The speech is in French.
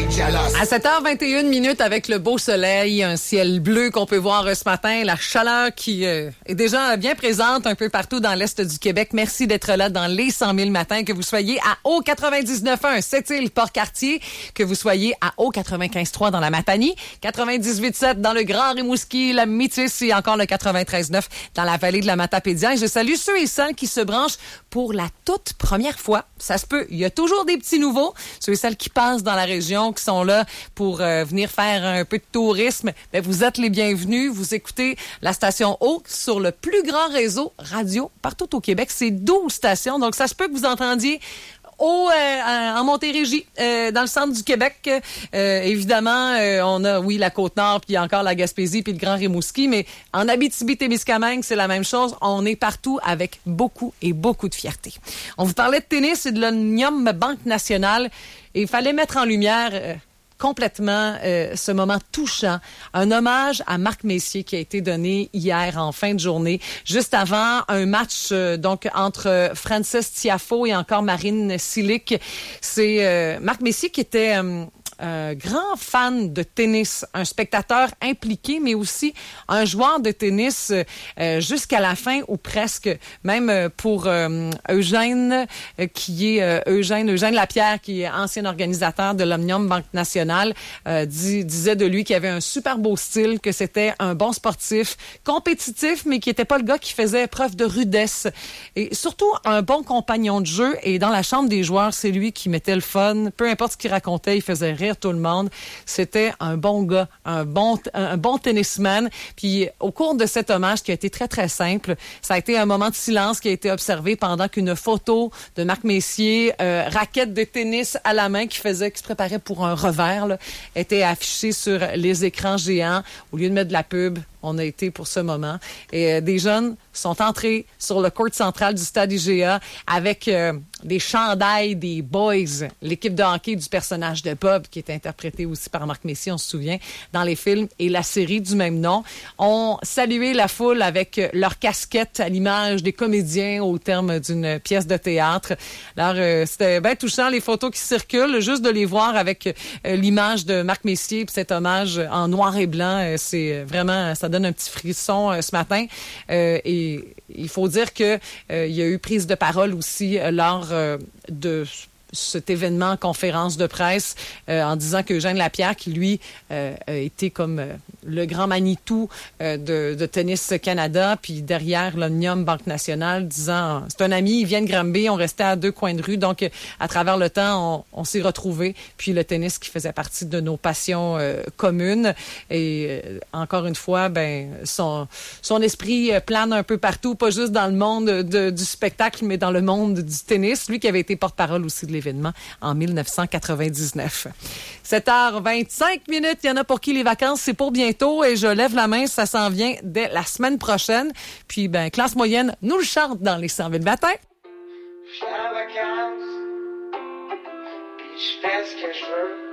À 7h21 avec le beau soleil, un ciel bleu qu'on peut voir ce matin, la chaleur qui est déjà bien présente un peu partout dans l'Est du Québec. Merci d'être là dans les 100 000 matins, que vous soyez à O99.1, Sept-Îles, Port-Cartier, que vous soyez à O95.3 dans la Matanie, 98.7 dans le Grand Rimouski, la Métis et encore le 93.9 dans la vallée de la Matapédia. Et je salue ceux et celles qui se branchent pour la toute première fois. Ça se peut, il y a toujours des petits nouveaux, ceux et celles qui passent dans la région, qui sont là pour venir faire un peu de tourisme. Bien, vous êtes les bienvenus. Vous écoutez la station O sur le plus grand réseau radio partout au Québec. C'est 12 stations, donc ça se peut que vous entendiez en Montérégie, dans le centre du Québec. Évidemment, on a, oui, la Côte-Nord, puis encore la Gaspésie, puis le Grand Rimouski, mais en Abitibi-Témiscamingue, c'est la même chose. On est partout avec beaucoup et beaucoup de fierté. On vous parlait de tennis et de l'Omnium Banque Nationale, et il fallait mettre en lumière complètement ce moment touchant. Un hommage à Marc Messier qui a été donné hier en fin de journée, juste avant un match donc entre Frances Tiafoe et encore Marine Cilic. C'est Marc Messier qui était un grand fan de tennis, un spectateur impliqué, mais aussi un joueur de tennis jusqu'à la fin ou presque. Même pour Eugène, qui est Eugène Lapierre, qui est ancien organisateur de l'Omnium Banque Nationale, disait de lui qu'il avait un super beau style, que c'était un bon sportif, compétitif, mais qui n'était pas le gars qui faisait preuve de rudesse. Et surtout, un bon compagnon de jeu. Et dans la chambre des joueurs, c'est lui qui mettait le fun. Peu importe ce qu'il racontait, il faisait rire tout le monde. C'était un bon gars, un bon tennisman. Puis au cours de cet hommage qui a été très, très simple, ça a été un moment de silence qui a été observé pendant qu'une photo de Marc Messier, raquette de tennis à la main qui se préparait pour un revers, là, était affichée sur les écrans géants. Au lieu de mettre de la pub, on a été pour ce moment. Et des jeunes sont entrés sur le court central du stade IGA avec des chandails des Boys, l'équipe de hockey du personnage de Bob, qui est interprété aussi par Marc Messier, on se souvient, dans les films et la série du même nom. On saluait la foule avec leurs casquettes à l'image des comédiens au terme d'une pièce de théâtre. Alors, c'était bien touchant, les photos qui circulent, juste de les voir avec l'image de Marc Messier, puis cet hommage en noir et blanc, c'est vraiment, ça donne un petit frisson ce matin. Et il faut dire que il y a eu prise de parole aussi lors de cet événement, conférence de presse, en disant que Eugène Lapierre, qui lui a été comme le grand Manitou de Tennis Canada, puis derrière l'Omnium Banque Nationale, disant c'est un ami, il vient de Granby, on restait à 2 coins de rue, donc à travers le temps, on s'est retrouvés, puis le tennis qui faisait partie de nos passions communes. Et encore une fois, ben son esprit plane un peu partout, pas juste dans le monde du spectacle, mais dans le monde du tennis. Lui qui avait été porte-parole aussi de l'événement en 1999. 7h25, il y en a pour qui les vacances, c'est pour bientôt, et je lève la main, ça s'en vient dès la semaine prochaine. Puis, ben, classe moyenne nous le chante dans les 100 000 matins. Je suis en vacances, puis je fais ce que je veux.